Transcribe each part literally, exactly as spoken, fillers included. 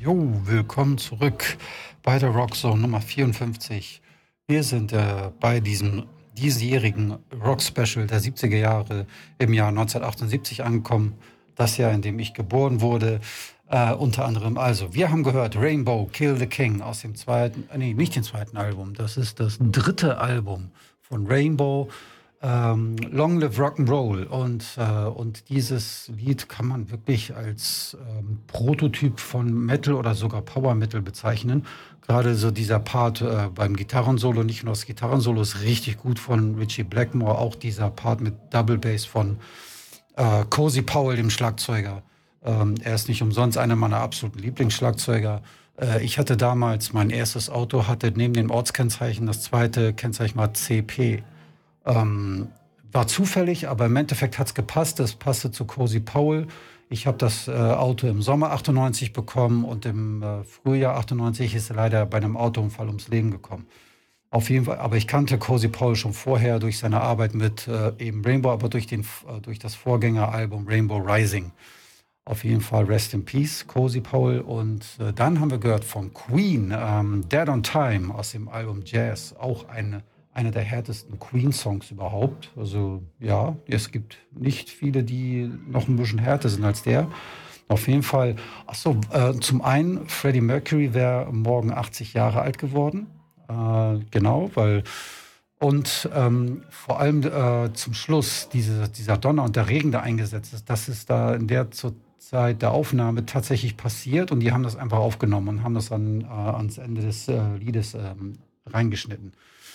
Jo, willkommen zurück bei der Rockzone Nummer vierundfünfzig. Wir sind äh, bei diesem diesjährigen Rock-Special der siebziger Jahre im Jahr neunzehnhundertachtundsiebzig angekommen. Das Jahr, in dem ich geboren wurde. Äh, unter anderem, also, wir haben gehört Rainbow, Kill the King aus dem zweiten, äh, nee, nicht dem zweiten Album, das ist das dritte Album von Rainbow. Ähm, Long Live Rock'n'Roll und, äh, und dieses Lied kann man wirklich als ähm, Prototyp von Metal oder sogar Power Metal bezeichnen. Gerade so dieser Part äh, beim Gitarrensolo, nicht nur das Gitarrensolo ist richtig gut von Ritchie Blackmore, auch dieser Part mit Double Bass von äh, Cozy Powell, dem Schlagzeuger. Ähm, er ist nicht umsonst einer meiner absoluten Lieblingsschlagzeuger. Äh, ich hatte damals, mein erstes Auto hatte neben dem Ortskennzeichen, das zweite Kennzeichen war C P. Ähm, war zufällig, aber im Endeffekt hat's gepasst. Es passte zu Cozy Powell. Ich habe das äh, Auto im Sommer achtundneunzig bekommen und im äh, Frühjahr achtundneunzig ist er leider bei einem Autounfall ums Leben gekommen. Auf jeden Fall, aber ich kannte Cozy Powell schon vorher durch seine Arbeit mit äh, eben Rainbow, aber durch, den, äh, durch das Vorgängeralbum Rainbow Rising. Auf jeden Fall Rest in Peace, Cozy Powell. Und äh, dann haben wir gehört von Queen, ähm, Dead on Time aus dem Album Jazz, auch eine einer der härtesten Queen-Songs überhaupt. Also ja, es gibt nicht viele, die noch ein bisschen härter sind als der. Auf jeden Fall, ach so, äh, zum einen, Freddie Mercury wäre morgen achtzig Jahre alt geworden. Äh, genau, weil und ähm, vor allem äh, zum Schluss diese, dieser Donner und der Regen, der eingesetzt ist, das ist da in der zur Zeit der Aufnahme tatsächlich passiert und die haben das einfach aufgenommen und haben das dann äh, ans Ende des äh, Liedes ähm, reingeschnitten.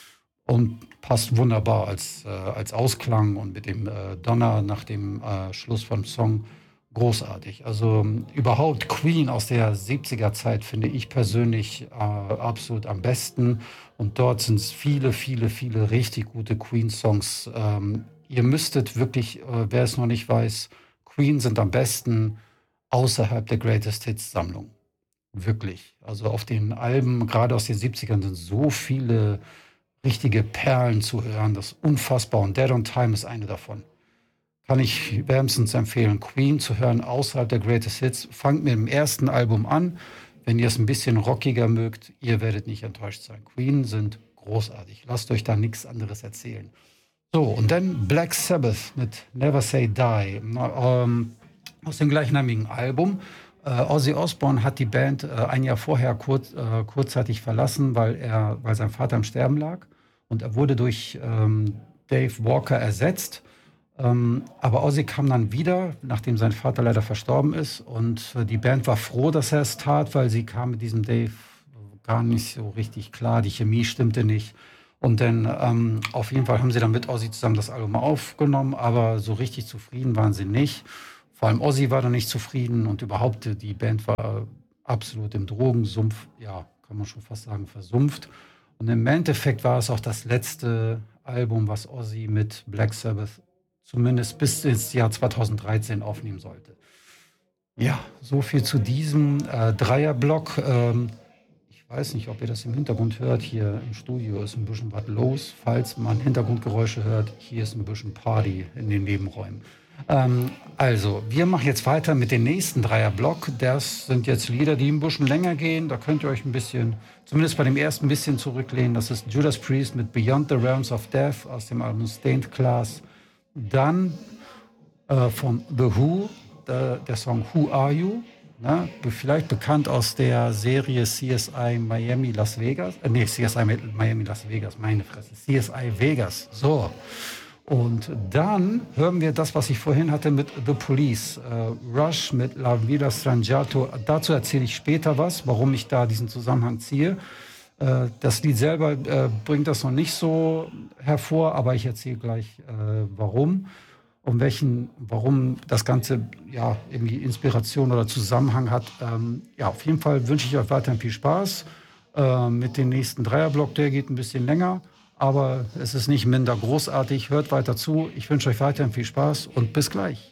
Und passt wunderbar als, äh, als Ausklang und mit dem äh, Donner nach dem äh, Schluss vom Song großartig. Also überhaupt Queen aus der siebziger Zeit finde ich persönlich äh, absolut am besten. Und dort sind es viele, viele, viele richtig gute Queen-Songs. Ähm, ihr müsstet wirklich, äh, wer es noch nicht weiß, Queen sind am besten außerhalb der Greatest Hits-Sammlung. Wirklich. Also auf den Alben, gerade aus den siebzigern, sind so viele richtige Perlen zu hören. Das ist unfassbar. Und Dead on Time ist eine davon. Kann ich wärmstens empfehlen, Queen zu hören außerhalb der Greatest Hits. Fangt mit dem ersten Album an. Wenn ihr es ein bisschen rockiger mögt, ihr werdet nicht enttäuscht sein. Queen sind großartig. Lasst euch da nichts anderes erzählen. So, und dann Black Sabbath mit Never Say Die. Na, ähm, aus dem gleichnamigen Album. Äh, Ozzy Osbourne hat die Band äh, ein Jahr vorher kurz, äh, kurzzeitig verlassen, weil, er, weil sein Vater im Sterben lag. Und er wurde durch ähm, Dave Walker ersetzt. Ähm, aber Ozzy kam dann wieder, nachdem sein Vater leider verstorben ist. Und äh, die Band war froh, dass er es tat, weil sie kam mit diesem Dave gar nicht so richtig klar. Die Chemie stimmte nicht. Und dann ähm, auf jeden Fall haben sie dann mit Ozzy zusammen das Album aufgenommen. Aber so richtig zufrieden waren sie nicht. Vor allem Ozzy war da nicht zufrieden. Und überhaupt, die Band war absolut im Drogensumpf, ja, kann man schon fast sagen, versumpft. Und im Endeffekt war es auch das letzte Album, was Ozzy mit Black Sabbath zumindest bis ins Jahr zweitausenddreizehn aufnehmen sollte. Ja, so viel zu diesem äh, Dreierblock. Ähm, ich weiß nicht, ob ihr das im Hintergrund hört. Hier im Studio ist ein bisschen was los. Falls man Hintergrundgeräusche hört, hier ist ein bisschen Party in den Nebenräumen. Ähm, also, wir machen jetzt weiter mit dem nächsten Dreierblock. Das sind jetzt Lieder, die ein bisschen länger gehen. Da könnt ihr euch ein bisschen, zumindest bei dem ersten, ein bisschen zurücklehnen. Das ist Judas Priest mit Beyond the Realms of Death aus dem Album Stained Class. Dann äh, von The Who, der, der Song Who Are You? Ne? Vielleicht bekannt aus der Serie C S I Miami Las Vegas. Äh, nee, C S I Miami Las Vegas, meine Fresse. C S I Vegas. So. Und dann hören wir das, was ich vorhin hatte mit The Police. Äh, Rush mit La Vida Strangiato. Dazu erzähle ich später was, warum ich da diesen Zusammenhang ziehe. Äh, das Lied selber äh, bringt das noch nicht so hervor, aber ich erzähle gleich, äh, warum. Um welchen, warum das Ganze ja irgendwie Inspiration oder Zusammenhang hat. Ähm, ja, auf jeden Fall wünsche ich euch weiterhin viel Spaß äh, mit dem nächsten Dreierblock. Der geht ein bisschen länger. Aber es ist nicht minder großartig. Hört weiter zu. Ich wünsche euch weiterhin viel Spaß und bis gleich.